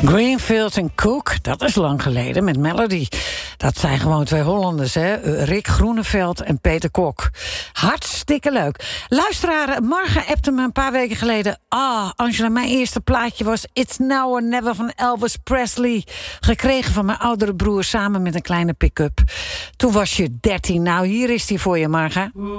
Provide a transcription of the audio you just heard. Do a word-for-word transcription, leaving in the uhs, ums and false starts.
Greenfield en Cook, dat is lang geleden, met Melody. Dat zijn gewoon twee Hollanders, hè? Rick Groeneveld en Peter Kok. Hartstikke leuk. Luisteraar, Marga appte me een paar weken geleden... Ah, Angela, mijn eerste plaatje was It's Now or Never van Elvis Presley. Gekregen van mijn oudere broer samen met een kleine pick-up. Toen was je dertien. Nou, hier is die voor je, Marga.